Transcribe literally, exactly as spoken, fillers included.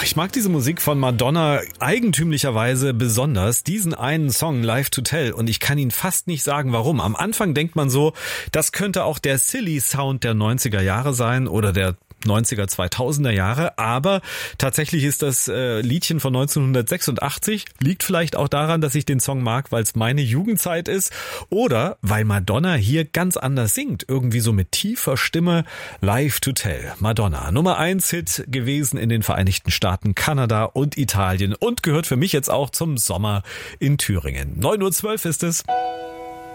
Ach, ich mag diese Musik von Madonna eigentümlicherweise besonders. Diesen einen Song, Live to Tell. Und ich kann Ihnen fast nicht sagen, warum. Am Anfang denkt man so, das könnte auch der Silly Sound der neunziger Jahre sein oder der neunziger, zweitausender Jahre, aber tatsächlich ist das äh, Liedchen von neunzehnhundertsechsundachtzig, liegt vielleicht auch daran, dass ich den Song mag, weil es meine Jugendzeit ist oder weil Madonna hier ganz anders singt, irgendwie so mit tiefer Stimme. Live to Tell, Madonna, Nummer eins Hit gewesen in den Vereinigten Staaten, Kanada und Italien und gehört für mich jetzt auch zum Sommer in Thüringen. neun Uhr zwölf ist es.